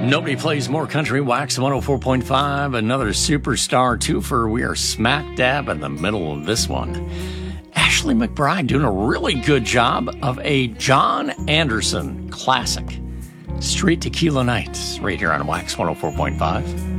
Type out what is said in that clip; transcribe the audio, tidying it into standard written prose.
Nobody plays more country. Wax 104.5, another superstar twofer. We are smack dab in the middle of this one. Ashley McBryde doing a really good job of a John Anderson classic, Street Tequila Nights, right here on Wax 104.5.